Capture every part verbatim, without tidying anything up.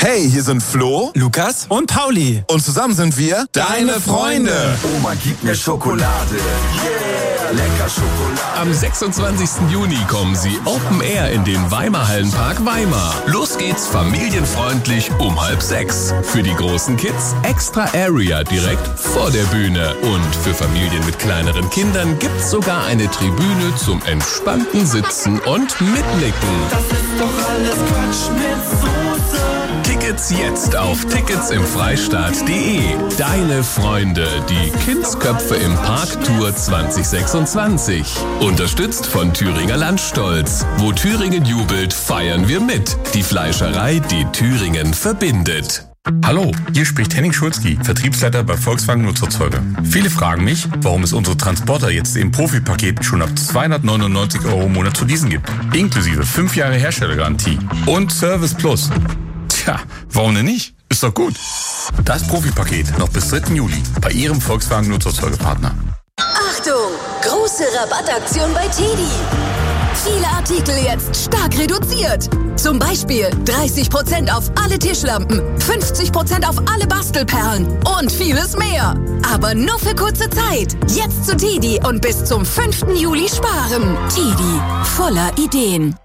Hey, hier sind Flo, Lukas und Pauli. Und zusammen sind wir deine Freunde. Oma, gib mir Schokolade. Yeah, lecker Schokolade. Am sechsundzwanzigsten Juni kommen sie Open Air in den Weimar Hallenpark Weimar. Los geht's familienfreundlich um halb sechs. Für die großen Kids extra Area direkt vor der Bühne. Und für Familien mit kleineren Kindern gibt's sogar eine Tribüne zum entspannten Sitzen und Mitnicken. Das ist doch alles Quatsch mit Soße. Tickets jetzt auf tickets im freistaat punkt de. Deine Freunde, die Kindsköpfe im Park Tour zwanzig sechsundzwanzig. Unterstützt von Thüringer Landstolz. Wo Thüringen jubelt, feiern wir mit. Die Fleischerei, die Thüringen verbindet. Hallo, hier spricht Henning Schulzki, Vertriebsleiter bei Volkswagen Nutzerzeuge. Viele fragen mich, warum es unsere Transporter jetzt im Profipaket schon ab zweihundertneunundneunzig Euro im Monat zu leasen gibt. Inklusive fünf Jahre Herstellergarantie und Service Plus. Tja, warum denn nicht? Ist doch gut. Das Profipaket noch bis dritten Juli bei Ihrem Volkswagen Nutzerzeugepartner. Achtung! Große Rabattaktion bei Teddy. Viele Artikel jetzt stark reduziert. Zum Beispiel dreißig Prozent auf alle Tischlampen, fünfzig Prozent auf alle Bastelperlen und vieles mehr. Aber nur für kurze Zeit. Jetzt zu Teddy und bis zum fünften Juli sparen. Teddy, voller Ideen.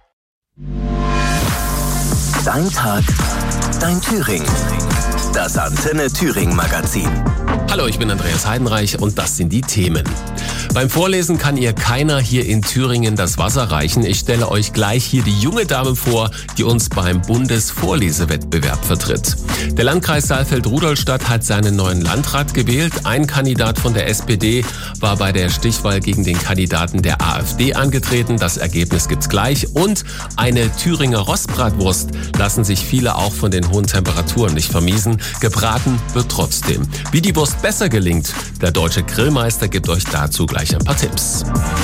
Dein Tag, dein Thüringen. Das Antenne Thüringen Magazin. Hallo, ich bin Andreas Heidenreich und das sind die Themen. Beim Vorlesen kann ihr keiner hier in Thüringen das Wasser reichen. Ich stelle euch gleich hier die junge Dame vor, die uns beim Bundesvorlesewettbewerb vertritt. Der Landkreis Saalfeld-Rudolstadt hat seinen neuen Landrat gewählt. Ein Kandidat von der S P D war bei der Stichwahl gegen den Kandidaten der AfD angetreten. Das Ergebnis gibt's gleich. Und eine Thüringer Rostbratwurst lassen sich viele auch von den hohen Temperaturen nicht vermiesen. Gebraten wird trotzdem. Wie die Wurst besser gelingt, der deutsche Grillmeister gibt euch dazu gleich ein paar Tipps.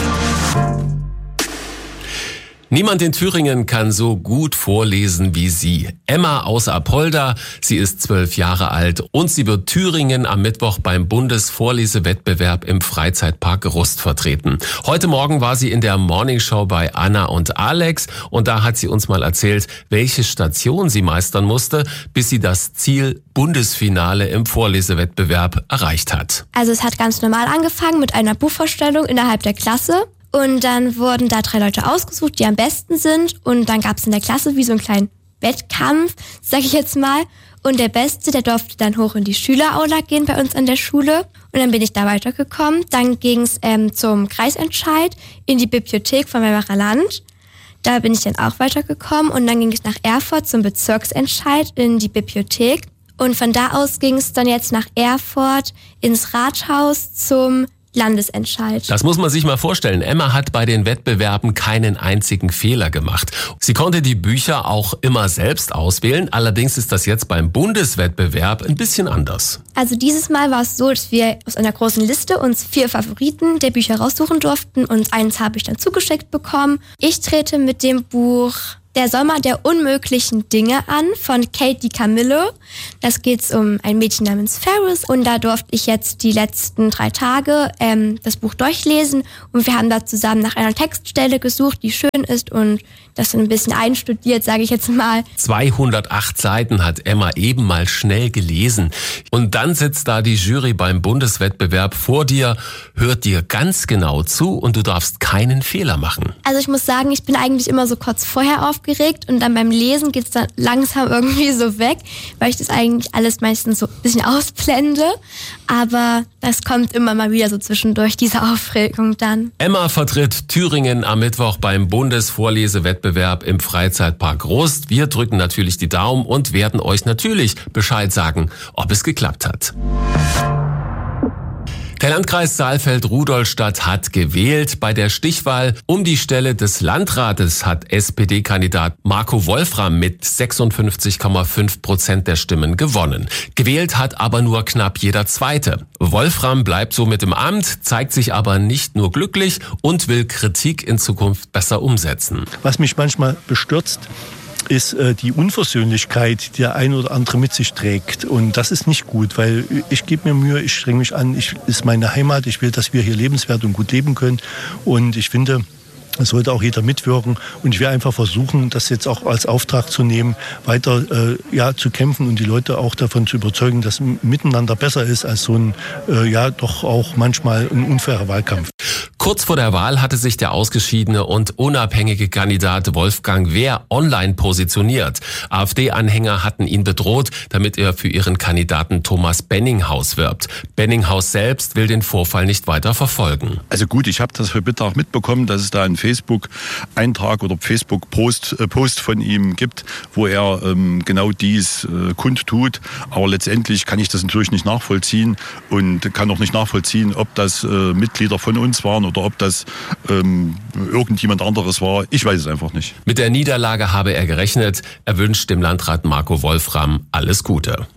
Niemand in Thüringen kann so gut vorlesen wie sie. Emma aus Apolda, sie ist zwölf Jahre alt und sie wird Thüringen am Mittwoch beim Bundesvorlesewettbewerb im Freizeitpark Rust vertreten. Heute Morgen war sie in der Morningshow bei Anna und Alex und da hat sie uns mal erzählt, welche Station sie meistern musste, bis sie das Ziel Bundesfinale im Vorlesewettbewerb erreicht hat. Also es hat ganz normal angefangen mit einer Buchvorstellung innerhalb der Klasse. Und dann wurden da drei Leute ausgesucht, die am besten sind. Und dann gab es in der Klasse wie so einen kleinen Wettkampf, sag ich jetzt mal. Und der Beste, der durfte dann hoch in die Schüleraula gehen bei uns an der Schule. Und dann bin ich da weitergekommen. Dann ging es ähm, zum Kreisentscheid in die Bibliothek vom Weimarer Land. Da bin ich dann auch weitergekommen. Und dann ging es nach Erfurt zum Bezirksentscheid in die Bibliothek. Und von da aus ging es dann jetzt nach Erfurt ins Rathaus zum Landesentscheid. Das muss man sich mal vorstellen. Emma hat bei den Wettbewerben keinen einzigen Fehler gemacht. Sie konnte die Bücher auch immer selbst auswählen. Allerdings ist das jetzt beim Bundeswettbewerb ein bisschen anders. Also dieses Mal war es so, dass wir aus einer großen Liste uns vier Favoriten der Bücher raussuchen durften und eins habe ich dann zugeschickt bekommen. Ich trete mit dem Buch Der Sommer der unmöglichen Dinge an von Kate DiCamillo. Das geht um ein Mädchen namens Ferris und da durfte ich jetzt die letzten drei Tage ähm, das Buch durchlesen und wir haben da zusammen nach einer Textstelle gesucht, die schön ist und das ein bisschen einstudiert, sage ich jetzt mal. zweihundertacht Seiten hat Emma eben mal schnell gelesen. Und dann sitzt da die Jury beim Bundeswettbewerb vor dir, hört dir ganz genau zu und du darfst keinen Fehler machen. Also ich muss sagen, ich bin eigentlich immer so kurz vorher aufgeregt und dann beim Lesen geht's dann langsam irgendwie so weg, weil ich das eigentlich alles meistens so ein bisschen ausblende. Aber das kommt immer mal wieder so zwischendurch, diese Aufregung dann. Emma vertritt Thüringen am Mittwoch beim Bundesvorlesewettbewerb im Freizeitpark Rust. Wir drücken natürlich die Daumen und werden euch natürlich Bescheid sagen, ob es geklappt hat. Der Landkreis Saalfeld-Rudolstadt hat gewählt. Bei der Stichwahl um die Stelle des Landrates hat S P D-Kandidat Marco Wolfram mit sechsundfünfzig Komma fünf Prozent der Stimmen gewonnen. Gewählt hat aber nur knapp jeder Zweite. Wolfram bleibt so mit im Amt, zeigt sich aber nicht nur glücklich und will Kritik in Zukunft besser umsetzen. Was mich manchmal bestürzt, ist äh, die Unversöhnlichkeit, die der eine oder andere mit sich trägt. Und das ist nicht gut, weil ich gebe mir Mühe, ich strenge mich an, ich ist meine Heimat, ich will, dass wir hier lebenswert und gut leben können. Und ich finde, Es sollte auch jeder mitwirken und ich werde einfach versuchen, das jetzt auch als Auftrag zu nehmen, weiter äh, ja, zu kämpfen und die Leute auch davon zu überzeugen, dass miteinander besser ist als so ein, äh, ja doch auch manchmal ein unfairer Wahlkampf. Kurz vor der Wahl hatte sich der ausgeschiedene und unabhängige Kandidat Wolfgang Wehr online positioniert. AfD-Anhänger hatten ihn bedroht, damit er für ihren Kandidaten Thomas Benninghaus wirbt. Benninghaus selbst will den Vorfall nicht weiter verfolgen. Also gut, ich habe das für Mittag mitbekommen, dass es da einen Facebook-Eintrag oder Facebook-Post äh, Post von ihm gibt, wo er ähm, genau dies äh, kundtut. Aber letztendlich kann ich das natürlich nicht nachvollziehen und kann auch nicht nachvollziehen, ob das äh, Mitglieder von uns waren oder ob das ähm, irgendjemand anderes war. Ich weiß es einfach nicht. Mit der Niederlage habe er gerechnet. Er wünscht dem Landrat Marco Wolfram alles Gute.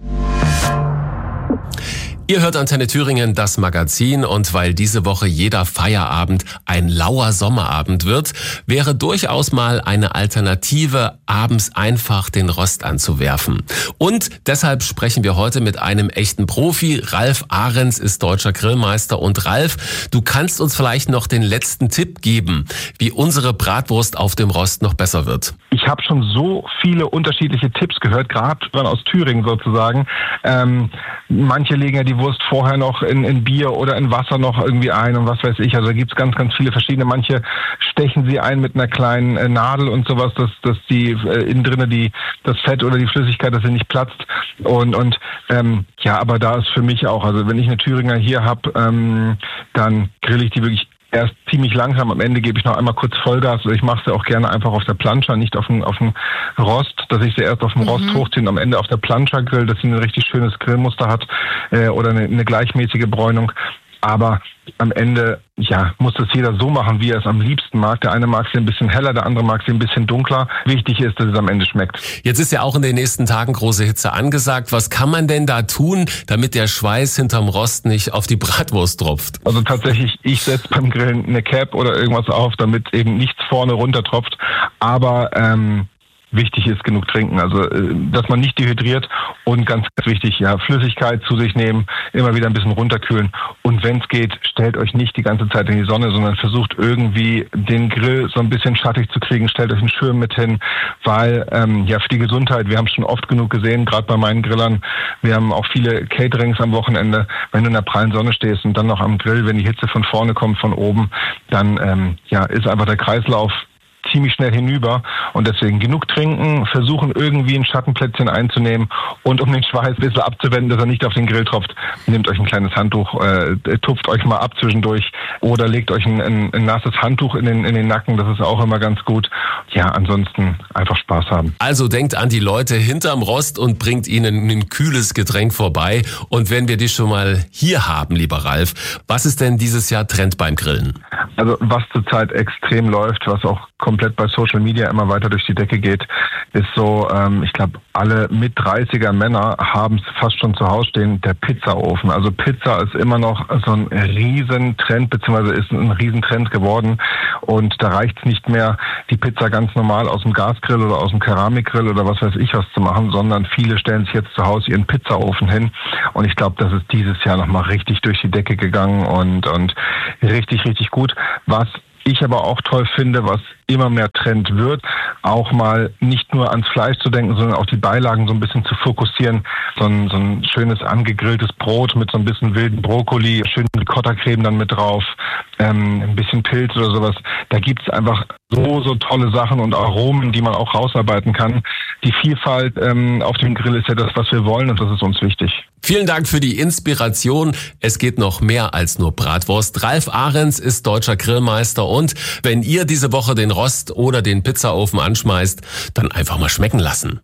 Ihr hört Antenne Thüringen, das Magazin, und weil diese Woche jeder Feierabend ein lauer Sommerabend wird, wäre durchaus mal eine Alternative, abends einfach den Rost anzuwerfen. Und deshalb sprechen wir heute mit einem echten Profi. Ralf Ahrens ist deutscher Grillmeister. Und Ralf, du kannst uns vielleicht noch den letzten Tipp geben, wie unsere Bratwurst auf dem Rost noch besser wird. Ich habe schon so viele unterschiedliche Tipps gehört, gerade aus Thüringen sozusagen. Ähm, manche legen ja die Wurst vorher noch in, in Bier oder in Wasser noch irgendwie ein und was weiß ich. Also da gibt's ganz, ganz viele verschiedene. Manche stechen sie ein mit einer kleinen äh, Nadel und sowas, dass, dass die äh, innen drinne die das Fett oder die Flüssigkeit, dass sie nicht platzt. Und, und ähm, ja, aber da ist für mich auch, also wenn ich eine Thüringer hier habe, ähm, dann grill ich die wirklich erst ziemlich langsam, am Ende gebe ich noch einmal kurz Vollgas. Ich mache sie auch gerne einfach auf der Plancha, nicht auf dem, auf dem Rost, dass ich sie erst auf dem mhm. Rost hochziehe und am Ende auf der Plancha grill, dass sie ein richtig schönes Grillmuster hat äh, oder eine, eine gleichmäßige Bräunung. Aber am Ende, ja, muss das jeder so machen, wie er es am liebsten mag. Der eine mag sie ein bisschen heller, der andere mag sie ein bisschen dunkler. Wichtig ist, dass es am Ende schmeckt. Jetzt ist ja auch in den nächsten Tagen große Hitze angesagt. Was kann man denn da tun, damit der Schweiß hinterm Rost nicht auf die Bratwurst tropft? Also tatsächlich, ich setze beim Grillen eine Cap oder irgendwas auf, damit eben nichts vorne runter tropft. Aber ähm, wichtig ist genug trinken, also dass man nicht dehydriert und ganz, ganz wichtig, ja, Flüssigkeit zu sich nehmen, immer wieder ein bisschen runterkühlen und wenn es geht, stellt euch nicht die ganze Zeit in die Sonne, sondern versucht irgendwie den Grill so ein bisschen schattig zu kriegen, stellt euch einen Schirm mit hin, weil ähm, ja für die Gesundheit, wir haben es schon oft genug gesehen, gerade bei meinen Grillern, wir haben auch viele Caterings am Wochenende, wenn du in der prallen Sonne stehst und dann noch am Grill, wenn die Hitze von vorne kommt, von oben, dann ähm, ja ist einfach der Kreislauf ziemlich schnell hinüber und deswegen genug trinken, versuchen irgendwie ein Schattenplätzchen einzunehmen und um den Schweiß ein bisschen abzuwenden, dass er nicht auf den Grill tropft, nehmt euch ein kleines Handtuch, äh, tupft euch mal ab zwischendurch oder legt euch ein, ein, ein nasses Handtuch in den, in den Nacken, das ist auch immer ganz gut. Ja, ansonsten einfach Spaß haben. Also denkt an die Leute hinterm Rost und bringt ihnen ein kühles Getränk vorbei. Und wenn wir dich schon mal hier haben, lieber Ralf, was ist denn dieses Jahr Trend beim Grillen? Also was zurzeit extrem läuft, was auch komplett bei Social Media immer weiter durch die Decke geht, ist so, ähm, ich glaube, alle mit dreißiger Männer haben es fast schon zu Hause stehen, der Pizzaofen. Also Pizza ist immer noch so ein Riesentrend, beziehungsweise ist ein Riesentrend geworden. Und da reicht es nicht mehr, die Pizza ganz normal aus dem Gasgrill oder aus dem Keramikgrill oder was weiß ich was zu machen, sondern viele stellen sich jetzt zu Hause ihren Pizzaofen hin. Und ich glaube, das ist dieses Jahr nochmal richtig durch die Decke gegangen und, und richtig, richtig gut. Was ich aber auch toll finde, was immer mehr Trend wird, auch mal nicht nur ans Fleisch zu denken, sondern auch die Beilagen so ein bisschen zu fokussieren. So ein, so ein schönes angegrilltes Brot mit so ein bisschen wilden Brokkoli, schön Ricotta-Creme dann mit drauf, ähm, ein bisschen Pilz oder sowas. Da gibt's einfach so, so tolle Sachen und Aromen, die man auch rausarbeiten kann. Die Vielfalt ähm, auf dem Grill ist ja das, was wir wollen und das ist uns wichtig. Vielen Dank für die Inspiration. Es geht noch mehr als nur Bratwurst. Ralf Ahrens ist deutscher Grillmeister und wenn ihr diese Woche den Rost oder den Pizzaofen anschmeißt, dann einfach mal schmecken lassen.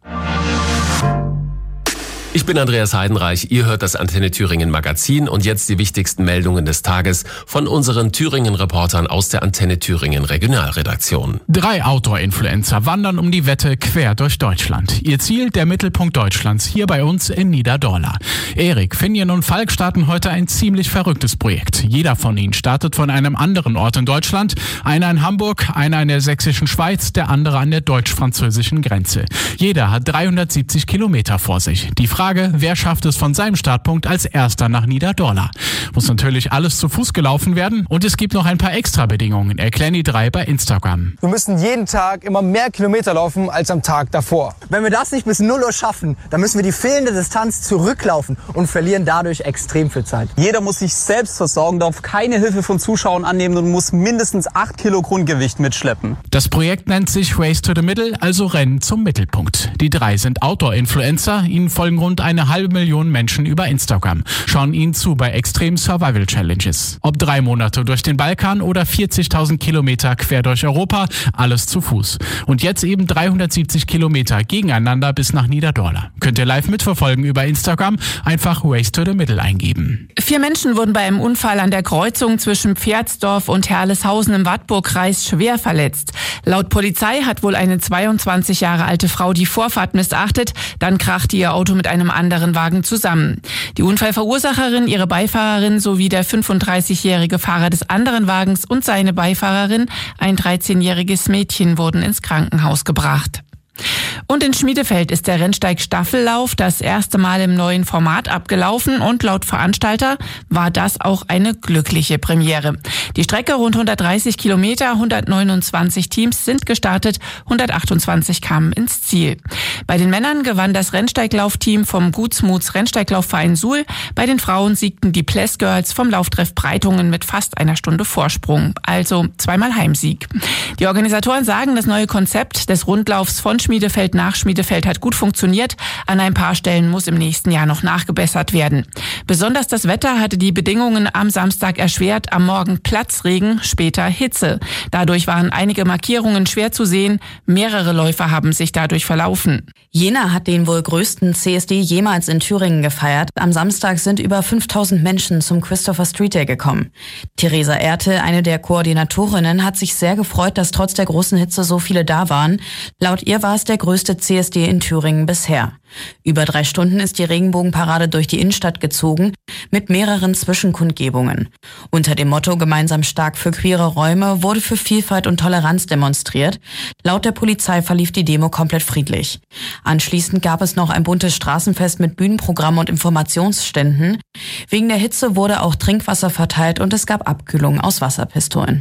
Ich bin Andreas Heidenreich, ihr hört das Antenne Thüringen Magazin und jetzt die wichtigsten Meldungen des Tages von unseren Thüringen-Reportern aus der Antenne Thüringen Regionalredaktion. Drei Outdoor-Influencer wandern um die Wette quer durch Deutschland. Ihr Ziel, der Mittelpunkt Deutschlands, hier bei uns in Niederdorla. Erik, Finjen und Falk starten heute ein ziemlich verrücktes Projekt. Jeder von ihnen startet von einem anderen Ort in Deutschland. Einer in Hamburg, einer in der sächsischen Schweiz, der andere an der deutsch-französischen Grenze. Jeder hat dreihundertsiebzig Kilometer vor sich. Die Frage Frage, wer schafft es von seinem Startpunkt als Erster nach Niederdorla? Muss natürlich alles zu Fuß gelaufen werden und es gibt noch ein paar Extra-Bedingungen, erklären die drei bei Instagram. Wir müssen jeden Tag immer mehr Kilometer laufen als am Tag davor. Wenn wir das nicht bis null Uhr schaffen, dann müssen wir die fehlende Distanz zurücklaufen und verlieren dadurch extrem viel Zeit. Jeder muss sich selbst versorgen, darf keine Hilfe von Zuschauern annehmen und muss mindestens acht Kilo Grundgewicht mitschleppen. Das Projekt nennt sich Race to the Middle, also Rennen zum Mittelpunkt. Die drei sind Outdoor-Influencer, ihnen folgen rund eine halbe Million Menschen über Instagram, schauen ihnen zu bei Extreme Survival Challenges. Ob drei Monate durch den Balkan oder vierzigtausend Kilometer quer durch Europa, alles zu Fuß. Und jetzt eben dreihundertsiebzig Kilometer gegeneinander bis nach Niederdorla. Könnt ihr live mitverfolgen über Instagram, einfach Race to the Middle eingeben. Vier Menschen wurden bei einem Unfall an der Kreuzung zwischen Pferdsdorf und Herleshausen im Wartburgkreis schwer verletzt. Laut Polizei hat wohl eine zweiundzwanzig Jahre alte Frau die Vorfahrt missachtet, dann krachte ihr Auto mit einem anderen Wagen zusammen. Die Unfallverursacherin, ihre Beifahrerin sowie der fünfunddreißigjährige Fahrer des anderen Wagens und seine Beifahrerin, ein dreizehnjähriges Mädchen, wurden ins Krankenhaus gebracht. Und in Schmiedefeld ist der Rennsteig-Staffellauf das erste Mal im neuen Format abgelaufen und laut Veranstalter war das auch eine glückliche Premiere. Die Strecke rund hundertdreißig Kilometer, hundertneunundzwanzig Teams sind gestartet, hundertachtundzwanzig kamen ins Ziel. Bei den Männern gewann das Rennsteiglaufteam vom Gutsmuts Rennsteiglaufverein Suhl, bei den Frauen siegten die Pless Girls vom Lauftreff Breitungen mit fast einer Stunde Vorsprung, also zweimal Heimsieg. Die Organisatoren sagen, das neue Konzept des Rundlaufs von Schmiedefeld nach Schmiedefeld hat gut funktioniert. An ein paar Stellen muss im nächsten Jahr noch nachgebessert werden. Besonders das Wetter hatte die Bedingungen am Samstag erschwert. Am Morgen Platzregen, später Hitze. Dadurch waren einige Markierungen schwer zu sehen. Mehrere Läufer haben sich dadurch verlaufen. Jena hat den wohl größten C S D jemals in Thüringen gefeiert. Am Samstag sind über fünftausend Menschen zum Christopher Street Day gekommen. Theresa Ertel, eine der Koordinatorinnen, hat sich sehr gefreut, dass trotz der großen Hitze so viele da waren. Laut ihr war es der größte C S D in Thüringen bisher. Über drei Stunden ist die Regenbogenparade durch die Innenstadt gezogen, mit mehreren Zwischenkundgebungen. Unter dem Motto Gemeinsam stark für queere Räume wurde für Vielfalt und Toleranz demonstriert. Laut der Polizei verlief die Demo komplett friedlich. Anschließend gab es noch ein buntes Straßenfest mit Bühnenprogramm und Informationsständen. Wegen der Hitze wurde auch Trinkwasser verteilt und es gab Abkühlung aus Wasserpistolen.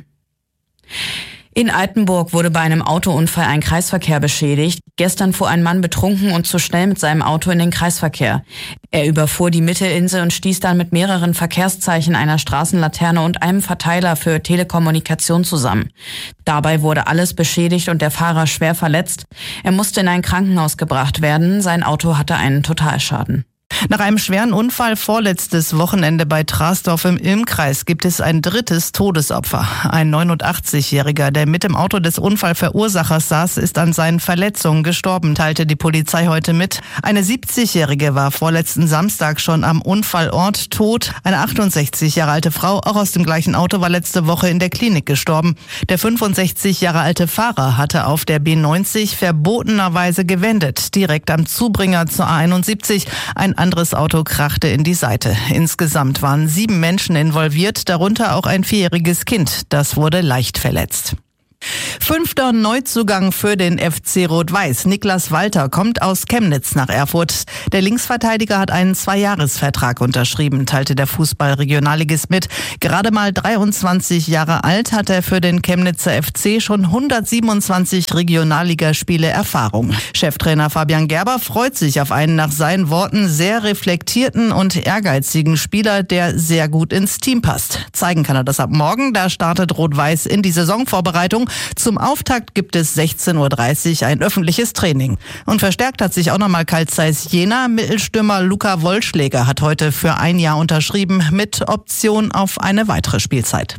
In Altenburg wurde bei einem Autounfall ein Kreisverkehr beschädigt. Gestern fuhr ein Mann betrunken und zu schnell mit seinem Auto in den Kreisverkehr. Er überfuhr die Mittelinsel und stieß dann mit mehreren Verkehrszeichen, einer Straßenlaterne und einem Verteiler für Telekommunikation zusammen. Dabei wurde alles beschädigt und der Fahrer schwer verletzt. Er musste in ein Krankenhaus gebracht werden. Sein Auto hatte einen Totalschaden. Nach einem schweren Unfall vorletztes Wochenende bei Trasdorf im Ilmkreis gibt es ein drittes Todesopfer. Ein neunundachtzigjähriger, der mit dem Auto des Unfallverursachers saß, ist an seinen Verletzungen gestorben, teilte die Polizei heute mit. Eine siebzigjährige war vorletzten Samstag schon am Unfallort tot. Eine achtundsechzig Jahre alte Frau, auch aus dem gleichen Auto, war letzte Woche in der Klinik gestorben. Der fünfundsechzig Jahre alte Fahrer hatte auf der B neunzig verbotenerweise gewendet, direkt am Zubringer zur A einundsiebzig. Ein anderes Auto krachte in die Seite. Insgesamt waren sieben Menschen involviert, darunter auch ein vierjähriges Kind. Das wurde leicht verletzt. Fünfter Neuzugang für den F C Rot-Weiß. Niklas Walter kommt aus Chemnitz nach Erfurt. Der Linksverteidiger hat einen Zweijahresvertrag unterschrieben, teilte der Fußball-Regionalligist mit. Gerade mal dreiundzwanzig Jahre alt hat er für den Chemnitzer F C schon hundertsiebenundzwanzig Regionalligaspiele Erfahrung. Cheftrainer Fabian Gerber freut sich auf einen nach seinen Worten sehr reflektierten und ehrgeizigen Spieler, der sehr gut ins Team passt. Zeigen kann er das ab morgen. Da startet Rot-Weiß in die Saisonvorbereitung. Zum Auftakt gibt es sechzehn Uhr dreißig ein öffentliches Training. Und verstärkt hat sich auch nochmal Carl Zeiss Jena. Mittelstürmer Luca Wollschläger hat heute für ein Jahr unterschrieben mit Option auf eine weitere Spielzeit.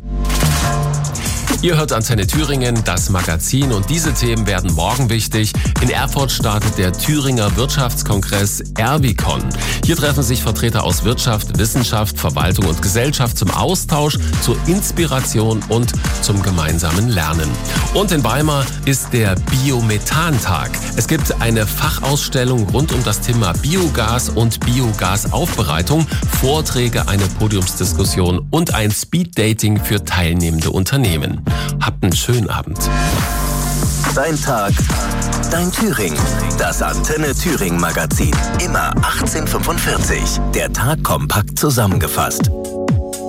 Ihr hört Antenne Thüringen, das Magazin, und diese Themen werden morgen wichtig. In Erfurt startet der Thüringer Wirtschaftskongress Erbicon. Hier treffen sich Vertreter aus Wirtschaft, Wissenschaft, Verwaltung und Gesellschaft zum Austausch, zur Inspiration und zum gemeinsamen Lernen. Und in Weimar ist der Biomethantag. Es gibt eine Fachausstellung rund um das Thema Biogas und Biogasaufbereitung, Vorträge, eine Podiumsdiskussion und ein Speeddating für teilnehmende Unternehmen. Habt einen schönen Abend. Dein Tag, dein Thüringen. Das Antenne Thüringen Magazin. Immer achtzehn Uhr fünfundvierzig. Der Tag kompakt zusammengefasst.